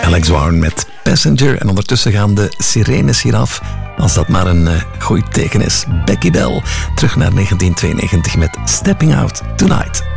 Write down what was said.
Alex Warren met Passenger. En ondertussen gaan de sirenes hier af. Als dat maar een goed teken is. Becky Bell terug naar 1992 met Stepping Out Tonight.